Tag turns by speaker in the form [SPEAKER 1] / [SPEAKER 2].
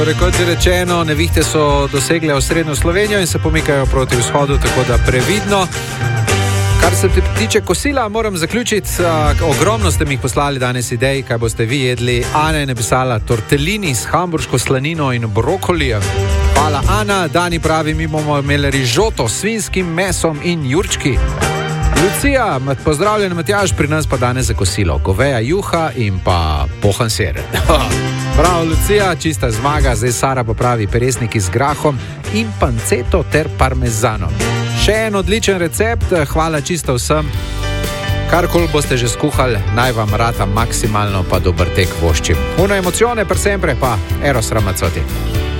[SPEAKER 1] Kot je rečeno, nevihte so dosegle osrednjo Slovenijo in se pomikajo proti vzhodu, tako da previdno. Kar se tiče kosila, moram zaključiti. Ogromno ste mi jih poslali danes idej, kaj boste vi jedli. Ana je napisala tortellini s hamburško slanino in brokolijem. Hvala, Ana. Dani pravi, mi bomo imeli rižoto s svinjskim mesom in jurčki. Lucija, pozdravljen Matjaž, pri nas pa danes za kosilo goveja juha in pa pohan sir. Bravo, Lucija, čista zmaga. Zdaj Sara pa pravi peresniki z grahom in panceto ter parmezanom. Še en odličen recept, hvala čisto vsem. Karkoli boste že skuhali, naj vam rata maksimalno, pa dober tek voščim. Uno emocione per sempre, pa Eros Ramazzotti.